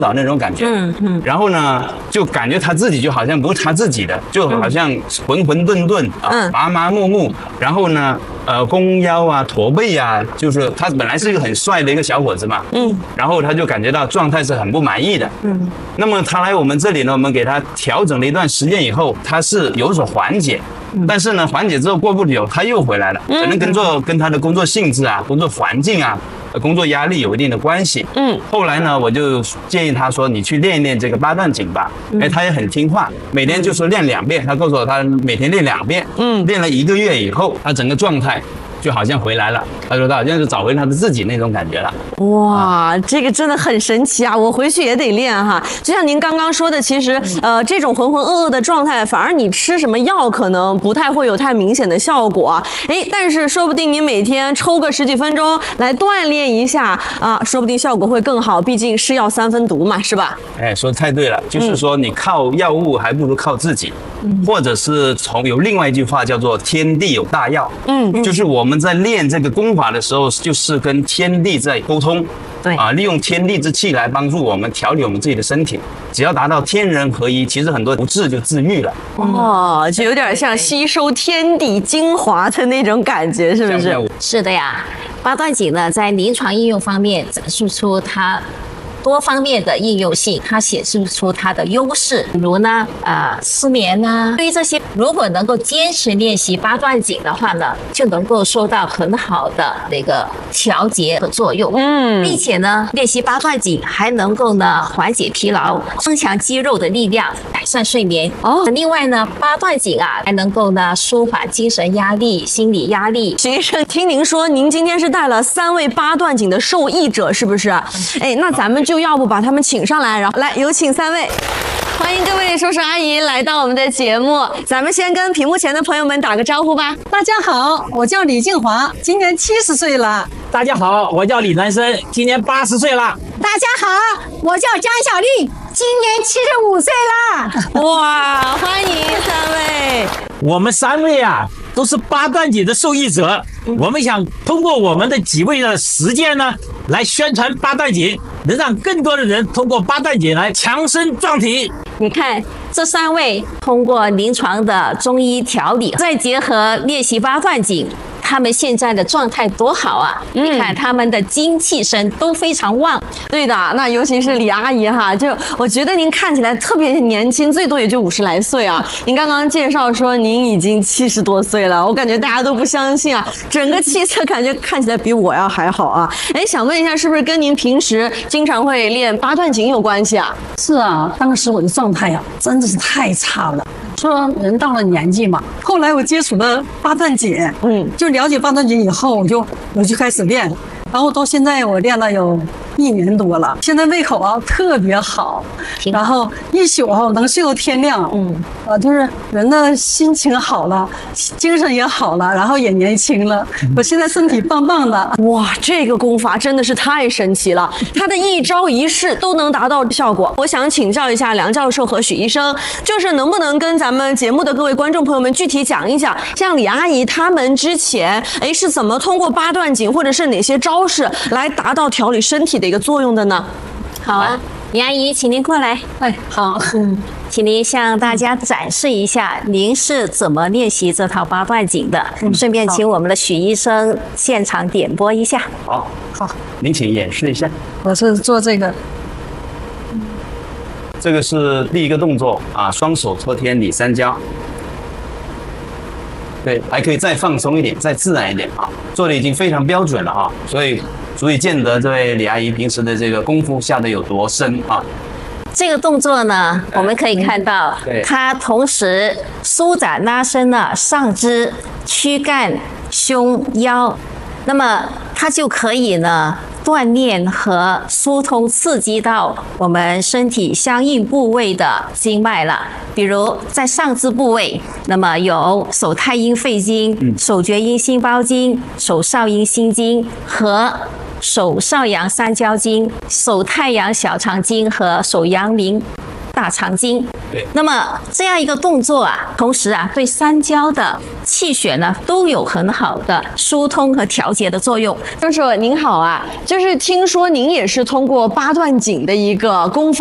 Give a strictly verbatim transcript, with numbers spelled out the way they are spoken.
倒那种感觉。嗯嗯。然后呢，就感觉他自己就好像不是他自己的，就好像浑浑沌沌啊，麻麻木木。然后呢，呃，弓腰啊、驼背啊，就是他本来是一个很帅的一个小伙子嘛。嗯。然后他就感觉到状态是很不满意的。嗯。那么他来我们这里呢，我们给他调整了一段时间以后，他是有所缓解。但是呢，缓解之后过不久他又回来了，可能跟做跟他的工作性质啊、工作环境啊、工作压力有一定的关系。嗯，后来呢，我就建议他说，你去练一练这个八段锦吧。哎，他也很听话，每天就说练两遍。他告诉我，他每天练两遍。嗯，练了一个月以后，他整个状态就好像回来了，他说他好像是找回他的自己那种感觉了。 哇，这个真的很神奇啊！我回去也得练哈。就像您刚刚说的，其实呃这种浑浑噩噩的状态，反而你吃什么药可能不太会有太明显的效果。哎，但是说不定你每天抽个十几分钟来锻炼一下啊，说不定效果会更好。毕竟是药三分毒嘛，是吧？ 哎，说的太对了，就是说你靠药物还不如靠自己，嗯、或者是从有另外一句话叫做天地有大药。嗯，就是我们在练这个功法的时候，就是跟天地在沟通。对啊，利用天地之气来帮助我们调理我们自己的身体，只要达到天人合一，其实很多不治就治愈了。 哦，就有点像吸收天地精华的那种感觉，是不是？ 是的呀，八段锦呢，在临床应用方面展示出它多方面的应用性，它显示出它的优势，比如呢，呃，失眠啊，对于这些，如果能够坚持练习八段锦的话呢，就能够收到很好的那个调节的作用。嗯，并且呢，练习八段锦还能够呢缓解疲劳，增强肌肉的力量，改善睡眠。哦，另外呢，八段锦啊还能够呢舒缓精神压力、心理压力。 徐医生，听您说您今天是带了三位八段锦的受益者，是不是？哎，那咱们就要不把他们请上来，然后来有请三位，欢迎各位叔叔阿姨来到我们的节目。咱们先跟屏幕前的朋友们打个招呼吧。 大家好，我叫李静华，今年七十岁了。 大家好，我叫李南生，今年八十岁了。 大家好，我叫江小丽，今年七十五岁了。 哇，欢迎三位。 我们三位啊，都是八段锦的受益者。我们想通过我们的几位的实践呢，来宣传八段锦，能让更多的人通过八段锦来强身壮体。 你看这三位通过临床的中医调理，再结合练习八段锦，他们现在的状态多好啊！嗯、你看他们的精气神都非常旺。 对的，那尤其是李阿姨哈，就我觉得您看起来特别年轻，最多也就五十来岁啊。您刚刚介绍说您已经七十多岁了，我感觉大家都不相信啊，整个气色感觉看起来比我要还好啊。哎，想问一下，是不是跟您平时经常会练八段锦有关系啊？ 是啊，当时我的状态呀、啊，真的是太差了。说人到了年纪嘛，后来我接触了八段锦，嗯，就了解八段锦以后，我就我就开始练，然后到现在我练了有一年多了，现在胃口啊特别好，然后一宿啊能睡到天亮，嗯，啊就是人的心情好了，精神也好了，然后也年轻了，我现在身体棒棒的。 哇，这个功法真的是太神奇了，它的一招一式都能达到效果。我想请教一下梁教授和许医生，就是能不能跟咱们节目的各位观众朋友们具体讲一讲，像李阿姨他们之前哎是怎么通过八段锦或者是哪些招式来达到调理身体的一个作用的呢？ 好啊，李阿姨，请您过来。 哎，好，嗯， 请您向大家展示一下您是怎么练习这套八段锦的，嗯、顺便请我们的许医生现场点播一下。 好，好，您请演示一下。 我是做这个。 这个是第一个动作啊，双手托天理三焦。对，还可以再放松一点，再自然一点啊，做的已经非常标准了啊，所以足以见得这位李阿姨平时的这个功夫下得有多深啊。 这个动作呢，我们可以看到，它同时舒展拉伸了上肢、躯干、胸、腰，那么它就可以呢锻炼和疏通刺激到我们身体相应部位的经脉了。比如在上肢部位，那么有手太阴肺经、手厥阴心包经、手少阴心经和手少阳三焦经、手太阳小肠经和手阳明大肠经。 对。 那么这样一个动作啊，同时啊，对三焦的气血呢都有很好的疏通和调节的作用。 教授您好啊，就是听说您也是通过八段锦的一个功法。